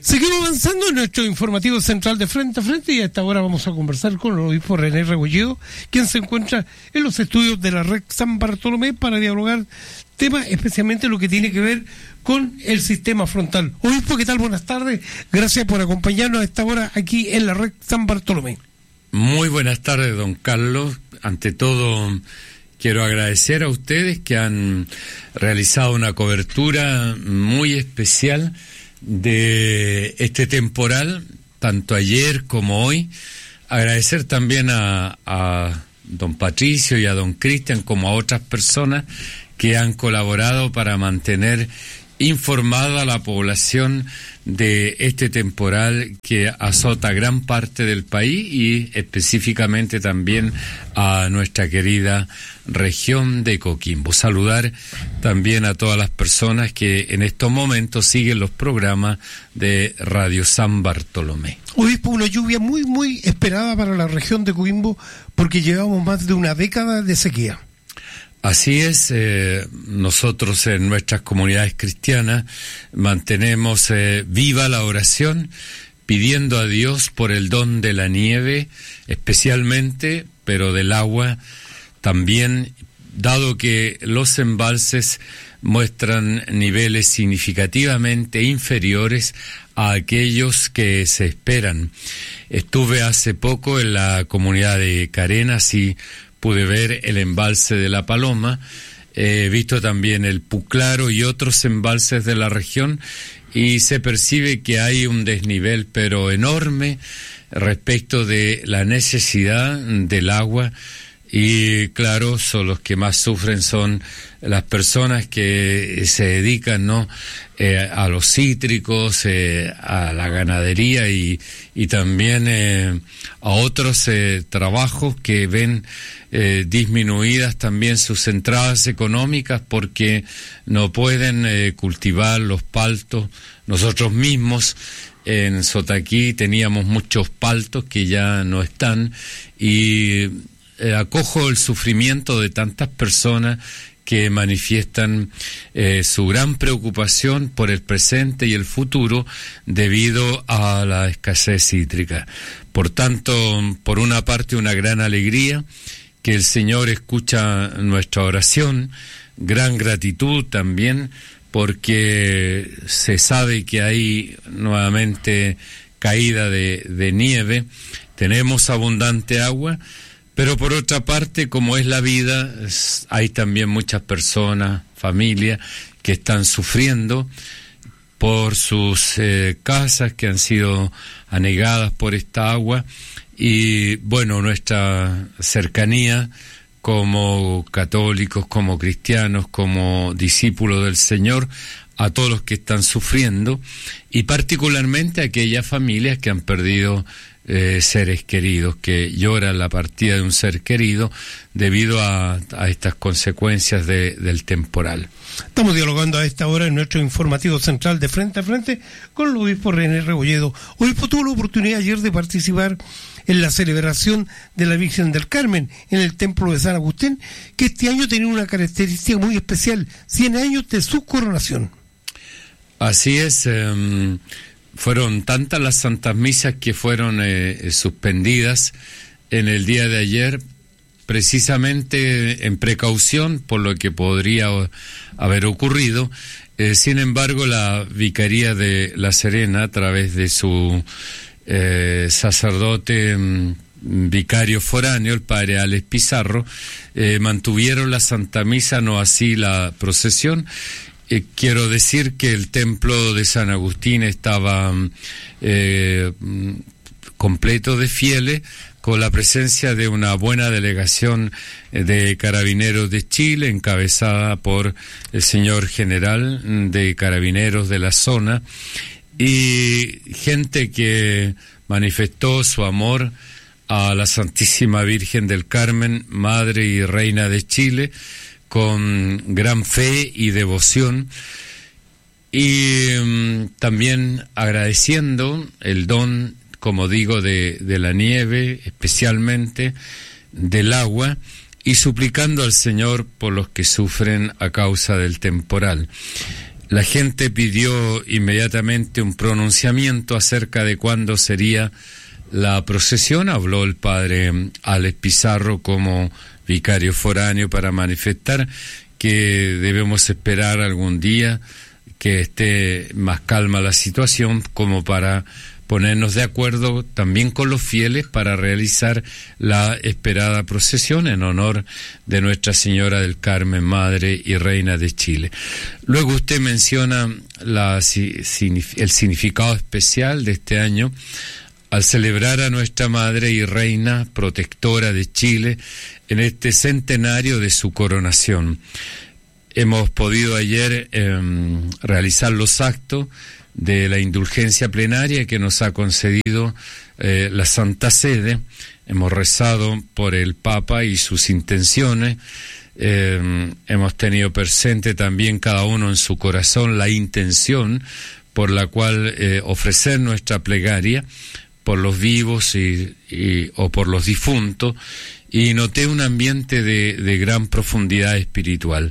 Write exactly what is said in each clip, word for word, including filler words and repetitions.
Seguimos avanzando en nuestro informativo central de Frente a Frente y a esta hora vamos a conversar con el obispo René Rebolledo, quien se encuentra en los estudios de la Red San Bartolomé para dialogar temas, especialmente lo que tiene que ver con el sistema frontal. Obispo, ¿qué tal? Buenas tardes. Gracias por acompañarnos a esta hora aquí en la Red San Bartolomé. Muy buenas tardes, don Carlos. Ante todo, quiero agradecer a ustedes que han realizado una cobertura muy especial de este temporal, tanto ayer como hoy. Agradecer también a, a don Patricio y a don Cristian, como a otras personas que han colaborado para mantener informada a la población de este temporal que azota gran parte del país y específicamente también a nuestra querida región de Coquimbo. Saludar también a todas las personas que en estos momentos siguen los programas de Radio San Bartolomé. Obispo, una lluvia muy, muy esperada para la región de Coquimbo porque llevamos más de una década de sequía. Así es, eh, nosotros en nuestras comunidades cristianas mantenemos eh, viva la oración, pidiendo a Dios por el don de la nieve, especialmente, pero del agua también, dado que los embalses muestran niveles significativamente inferiores a aquellos que se esperan. Estuve hace poco en la comunidad de Carenas y pude ver el embalse de La Paloma, he visto también el Puclaro y otros embalses de la región y se percibe que hay un desnivel pero enorme respecto de la necesidad del agua y claro, son los que más sufren son las personas que se dedican, ¿no?, eh, a los cítricos, eh, a la ganadería y, y también eh, a otros eh, trabajos que ven eh, disminuidas también sus entradas económicas porque no pueden eh, cultivar los paltos. Nosotros mismos en Sotaquí teníamos muchos paltos que ya no están y eh, acojo el sufrimiento de tantas personas que manifiestan eh, su gran preocupación por el presente y el futuro debido a la escasez hídrica. Por tanto, por una parte, una gran alegría que el Señor escucha nuestra oración, gran gratitud también, porque se sabe que hay nuevamente caída de, de nieve, tenemos abundante agua, pero por otra parte, como es la vida, hay también muchas personas, familias, que están sufriendo por sus eh, casas que han sido anegadas por esta agua. Y bueno, nuestra cercanía como católicos, como cristianos, como discípulos del Señor, a todos los que están sufriendo, y particularmente a aquellas familias que han perdido Eh, seres queridos, que lloran la partida de un ser querido debido a, a estas consecuencias de, del temporal. Estamos dialogando a esta hora en nuestro informativo central de Frente a Frente con el obispo René Rebolledo. Obispo, tuvo la oportunidad ayer de participar en la celebración de la Virgen del Carmen en el Templo de San Agustín, que este año tenía una característica muy especial, cien años de su coronación. Así es, eh, fueron tantas las santas misas que fueron eh, suspendidas en el día de ayer, precisamente en precaución por lo que podría haber ocurrido. Eh, sin embargo, la Vicaría de La Serena, a través de su eh, sacerdote mm, vicario foráneo, el padre Alex Pizarro, eh, mantuvieron la Santa Misa, no así la procesión. Eh, quiero decir que el templo de San Agustín estaba eh, completo de fieles, con la presencia de una buena delegación de Carabineros de Chile, encabezada por el señor general de Carabineros de la zona, y gente que manifestó su amor a la Santísima Virgen del Carmen, Madre y Reina de Chile, con gran fe y devoción, y um, también agradeciendo el don, como digo, de, de la nieve, especialmente del agua, y suplicando al Señor por los que sufren a causa del temporal. La gente pidió inmediatamente un pronunciamiento acerca de cuándo sería la procesión. Habló el padre Alex Pizarro como vicario foráneo para manifestar que debemos esperar algún día que esté más calma la situación como para ponernos de acuerdo también con los fieles para realizar la esperada procesión en honor de Nuestra Señora del Carmen, Madre y Reina de Chile. Luego usted menciona la, el significado especial de este año al celebrar a Nuestra Madre y Reina Protectora de Chile en este centenario de su coronación. Hemos podido ayer eh, realizar los actos de la indulgencia plenaria que nos ha concedido eh, la Santa Sede. Hemos rezado por el Papa y sus intenciones. Eh, hemos tenido presente también cada uno en su corazón la intención por la cual eh, ofrecer nuestra plegaria por los vivos y, y, o por los difuntos, y noté un ambiente de, de gran profundidad espiritual.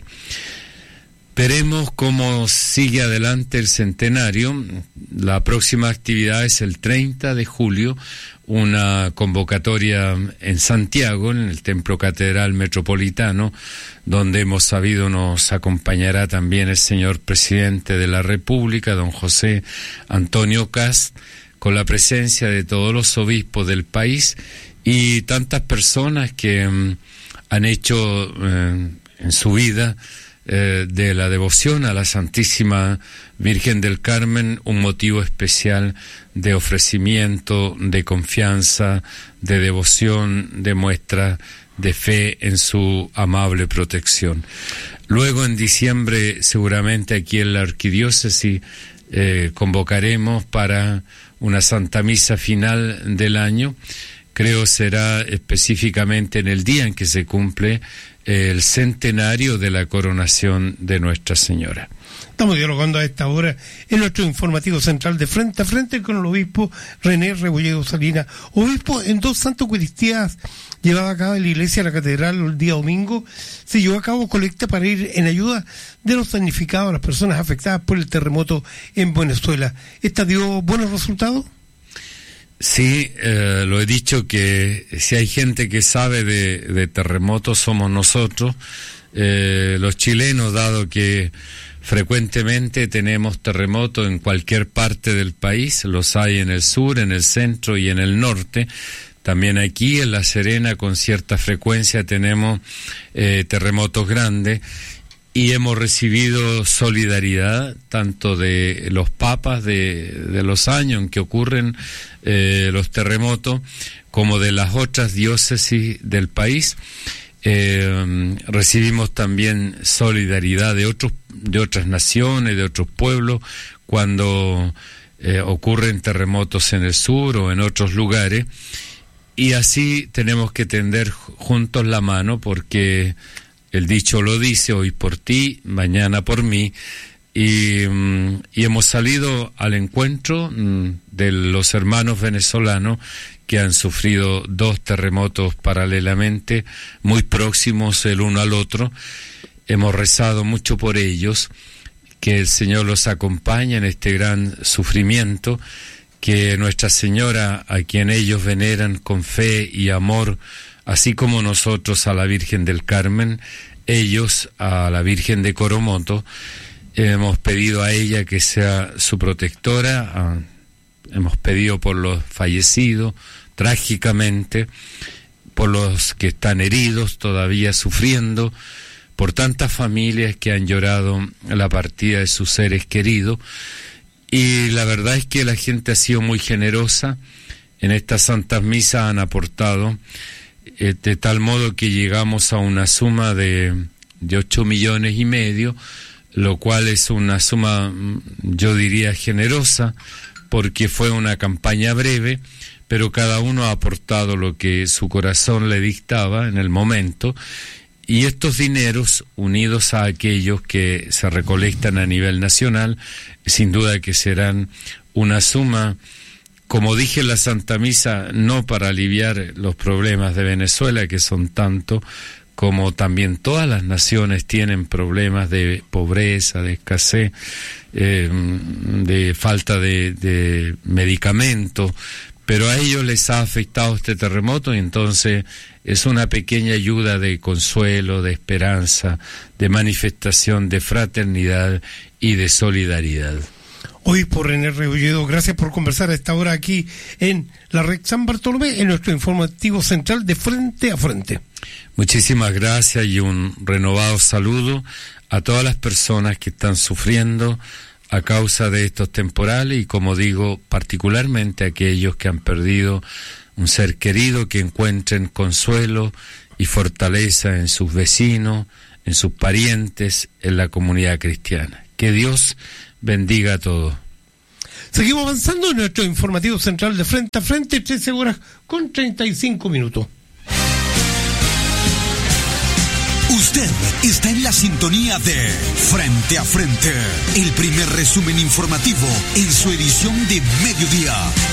Veremos cómo sigue adelante el centenario. La próxima actividad es el treinta de julio, una convocatoria en Santiago, en el Templo Catedral Metropolitano, donde hemos sabido nos acompañará también el señor Presidente de la República, don José Antonio Kast, con la presencia de todos los obispos del país y tantas personas que um, han hecho uh, en su vida Eh, de la devoción a la Santísima Virgen del Carmen un motivo especial de ofrecimiento, de confianza, de devoción, de muestra de fe en su amable protección. Luego en diciembre seguramente aquí en la arquidiócesis eh, convocaremos para una Santa Misa final del año. Creo será específicamente en el día en que se cumple el centenario de la coronación de Nuestra Señora. Estamos dialogando a esta hora en nuestro informativo central de Frente a Frente con el obispo René Rebolledo Salinas. Obispo, en dos Santo Eucaristías llevada a cabo en la iglesia de la Catedral el día domingo, se llevó a cabo colecta para ir en ayuda de los damnificados, las personas afectadas por el terremoto en Venezuela. ¿Esta dio buenos resultados? Sí, eh, lo he dicho que si hay gente que sabe de, de terremotos somos nosotros, eh, los chilenos, dado que frecuentemente tenemos terremotos en cualquier parte del país, los hay en el sur, en el centro y en el norte. También aquí en La Serena con cierta frecuencia tenemos eh, terremotos grandes. Y hemos recibido solidaridad tanto de los papas de, de los años en que ocurren eh, los terremotos, como de las otras diócesis del país. Eh, recibimos también solidaridad de otros, de otras naciones, de otros pueblos, cuando eh, ocurren terremotos en el sur o en otros lugares. Y así tenemos que tender juntos la mano, porque el dicho lo dice, hoy por ti, mañana por mí, y, y hemos salido al encuentro de los hermanos venezolanos que han sufrido dos terremotos paralelamente, muy próximos el uno al otro. Hemos rezado mucho por ellos, que el Señor los acompañe en este gran sufrimiento, que Nuestra Señora, a quien ellos veneran con fe y amor, así como nosotros a la Virgen del Carmen, ellos a la Virgen de Coromoto, hemos pedido a ella que sea su protectora, a, hemos pedido por los fallecidos trágicamente, por los que están heridos, todavía sufriendo, por tantas familias que han llorado la partida de sus seres queridos. Y la verdad es que la gente ha sido muy generosa. En estas santas misas han aportado eh, de tal modo que llegamos a una suma de, de ocho millones y medio, lo cual es una suma, yo diría, generosa, porque fue una campaña breve, pero cada uno ha aportado lo que su corazón le dictaba en el momento. Y estos dineros, unidos a aquellos que se recolectan a nivel nacional, sin duda que serán una suma, como dije en la Santa Misa, no para aliviar los problemas de Venezuela, que son tantos, como también todas las naciones tienen problemas de pobreza, de escasez, eh, de falta de, de medicamentos, pero a ellos les ha afectado este terremoto y entonces es una pequeña ayuda de consuelo, de esperanza, de manifestación de fraternidad y de solidaridad. Hoy por René Rebolledo, gracias por conversar a esta hora aquí en la Red San Bartolomé, en nuestro informativo central de Frente a Frente. Muchísimas gracias y un renovado saludo a todas las personas que están sufriendo a causa de estos temporales y, como digo, particularmente a aquellos que han perdido un ser querido, que encuentren consuelo y fortaleza en sus vecinos, en sus parientes, en la comunidad cristiana. Que Dios bendiga a todos. Seguimos avanzando en nuestro informativo central de Frente a Frente, trece horas con treinta y cinco minutos. Usted está en la sintonía de Frente a Frente, el primer resumen informativo en su edición de mediodía.